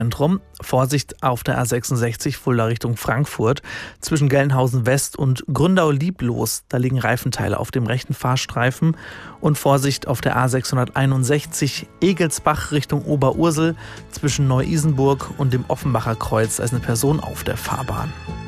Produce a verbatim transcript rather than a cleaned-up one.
Zentrum. Vorsicht auf der A sechsundsechzig Fulda Richtung Frankfurt zwischen Gelnhausen West und Gründau-Lieblos. Da liegen Reifenteile auf dem rechten Fahrstreifen. Und Vorsicht auf der A sechshunderteinundsechzig Egelsbach Richtung Oberursel zwischen Neu-Isenburg und dem Offenbacher Kreuz. Da ist eine Person auf der Fahrbahn.